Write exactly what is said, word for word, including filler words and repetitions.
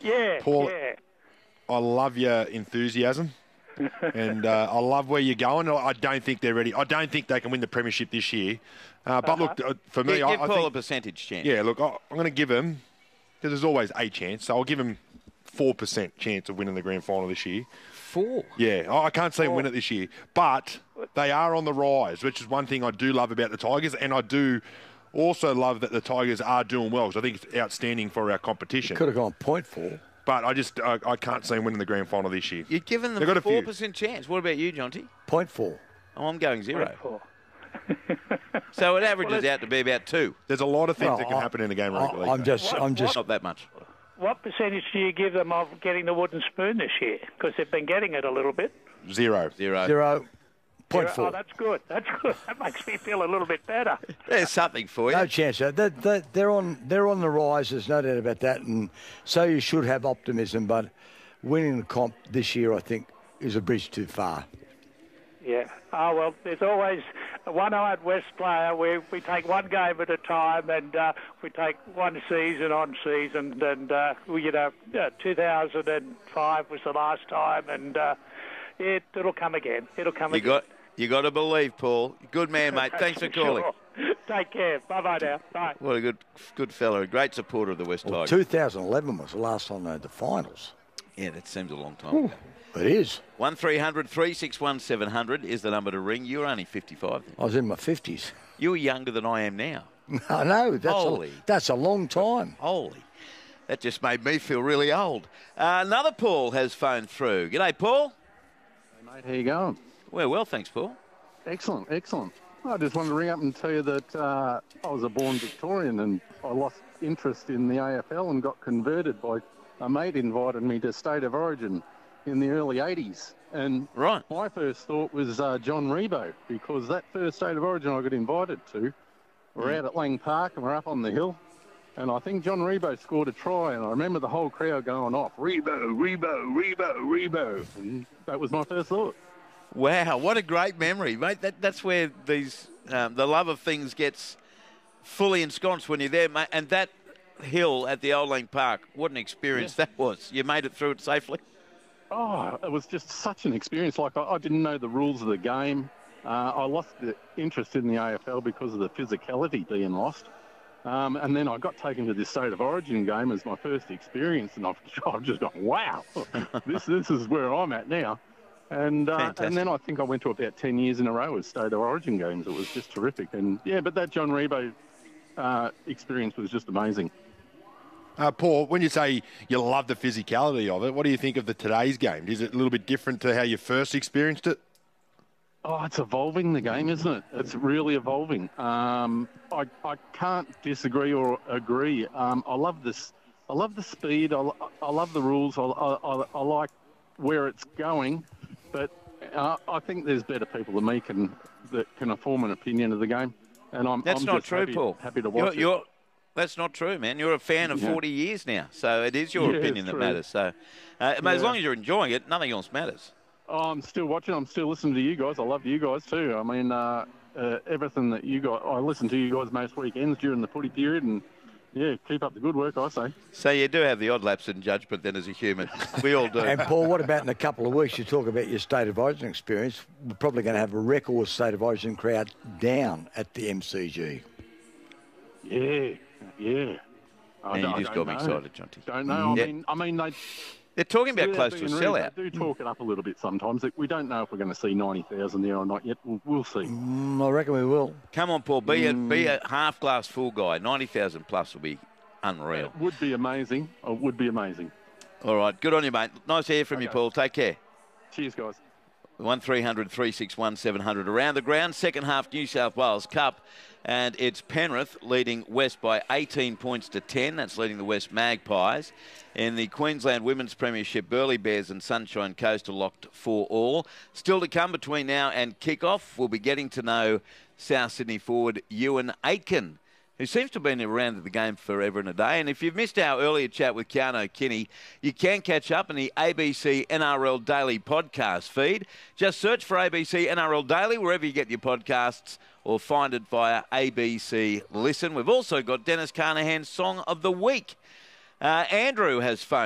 Yeah, Paul, yeah. I love your enthusiasm. and uh, I love where you're going. I don't think they're ready. I don't think they can win the premiership this year. Uh, but Uh-huh. look, uh, for me, Give, I, give I Paul think, a percentage chance. yeah, look, I, I'm going to give him, because there's always a chance, so I'll give him four percent chance of winning the grand final this year. Four? Yeah, I I can't see them win it this year. But they are on the rise, which is one thing I do love about the Tigers, and I do also love that the Tigers are doing well, because I think it's outstanding for our competition. Could have gone point four. But I just I, I can't see them winning the grand final this year. You're giving them They've got a a few. four percent chance. What about you, Jonty? Point four. Oh, I'm going zero. Four. So it averages Well, it- out to be about two. There's a lot of things Well, that can I- happen in a game of I- rugby league. I'm just, What- I'm just. Not that much. What percentage do you give them of getting the wooden spoon this year? Because they've been getting it a little bit. Zero. Zero. Zero. Point Oh, four. that's good. That's good. That makes me feel a little bit better. There's something for you. No chance. They, they, they're on. They're on the rise. There's no doubt about that. And so you should have optimism. But winning the comp this year, I think, is a bridge too far. Yeah. Oh, well, there's always a one-eyed West player where we take one game at a time and uh, we take one season on season. And, uh, we, you know, uh, two thousand five was the last time. And uh, it, it'll come again. It'll come You again. got you got to believe, Paul. Good man, mate. Thanks for calling. Sure. Take care. Bye-bye now. Bye. What a good good fella. A great supporter of the West Well, Tigers. two thousand eleven was the last time they had the finals. Yeah, that seems a long time ago. It is. one three hundred three six one seven hundred is the number to ring. You're only fifty-five then. I was in my fifties. You're younger than I am now. I know. That's Holy. a, that's a long time. Holy. That just made me feel really old. Uh, another Paul has phoned through. G'day, Paul. Hey, mate, how you going? Well, well, thanks, Paul. Excellent, excellent. I just wanted to ring up and tell you that uh, I was a born Victorian and I lost interest in the A F L and got converted by a mate invited me to State of Origin in the early eighties. And Right. my first thought was uh, John Rebo, because that first State of Origin I got invited to, we're out at Lang Park and we're up on the hill. And I think John Rebo scored a try, and I remember the whole crowd going off, Rebo, Rebo, Rebo, Rebo. And that was my first thought. Wow, what a great memory, mate. That, that's where these um, the love of things gets fully ensconced when you're there, mate. And that hill at the Old Lang Park, what an experience that was. You made it through it safely? Oh, it was just such an experience. Like, I, I didn't know the rules of the game. Uh, I lost the interest in the A F L because of the physicality being lost. Um, and then I got taken to this State of Origin game as my first experience, and I've, I've just gone, wow, this this is where I'm at now. And uh, Fantastic. and then I think I went to about ten years in a row with State of Origin games. It was just terrific. And, yeah, but that John Rebo uh, experience was just amazing. Uh, Paul, when you say you love the physicality of it, what do you think of the today's game? Is it a little bit different to how you first experienced it? Oh, it's evolving, the game, isn't it? It's really evolving. Um, I, I can't disagree or agree. Um, I love this. I love the speed. I, I love the rules. I, I, I like where it's going. But uh, I think there's better people than me can that can form an opinion of the game. And I'm, That's I'm not just true, happy, Paul. happy to You're, watch you're, it. that's not true, man. You're a fan of Yeah. forty years now, so it is your Yeah, opinion it's that true. matters. So, uh, mate, as Yeah. long as you're enjoying it, nothing else matters. Oh, I'm still watching. I'm still listening to you guys. I love you guys too. I mean, uh, uh, everything that you got. I listen to you guys most weekends during the footy period, and yeah, keep up the good work, I say. So you do have the odd lapse in judgment then as a human. We all do. And Paul, what about in a couple of weeks? You talk about your State of Origin experience. We're probably going to have a record State of Origin crowd down at the M C G. Yeah, yeah. I And don't- you I just don't got me know. excited, Jonty. Don't know. I Yeah. mean, I mean, they. They're talking about without close to a being rude, sellout. They do talk it up a little bit sometimes. We don't know if we're going to see ninety thousand there or not yet. We'll, we'll see. Mm, I reckon we will. Come on, Paul. Be, a, be Mm. a half glass full guy. ninety thousand plus will be unreal. It would be amazing. It would be amazing. All right. Good on you, mate. Nice to hear from you, Okay. Paul. Take care. Cheers, guys. one three hundred three six one seven hundred around the ground. Second half New South Wales Cup. And it's Penrith leading West by eighteen points to ten. That's leading the West Magpies. In the Queensland Women's Premiership, Burleigh Bears and Sunshine Coast are locked for all. Still to come between now and kick-off. We'll be getting to know South Sydney forward Ewan Aitken, who seems to have been around the game forever and a day. And if you've missed our earlier chat with Keanu Kinney, you can catch up in the A B C N R L Daily podcast feed. Just search for A B C N R L Daily wherever you get your podcasts, or find it via A B C Listen. We've also got Dennis Carnahan's Song of the Week. Uh, Andrew has phoned